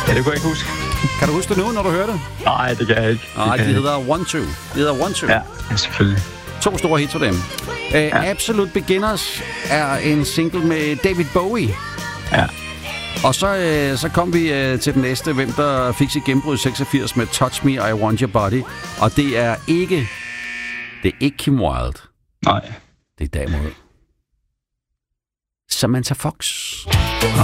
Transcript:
Ja, det kunne jeg ikke huske. Kan du huske det nu, når du hører det? Nej, det kan jeg ikke. Nej, de hedder One Two. Ja, selvfølgelig. 2 store hits for dem. Absolute Beginners er en single med David Bowie. Ja. Og så kom vi til den næste, hvem der fik sit gennembrud i 86 med Touch Me, I Want Your Body. Og det er ikke Kim Wilde. Nej. Det er derimod Samantha Fox.